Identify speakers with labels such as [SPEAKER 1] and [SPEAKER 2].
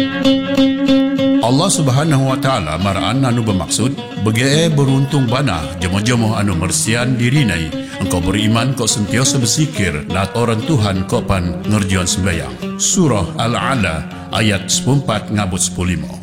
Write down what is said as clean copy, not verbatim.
[SPEAKER 1] Allah Subhanahu wa taala maraan anu bermaksud bege beruntung bana jemo-jemo anu mersian dirinai engkau beriman kau sentiasa berzikir lat orang Tuhan kau pan ngerjaon sembahyang. Surah Al-A'la ayat 14 ngabut 15.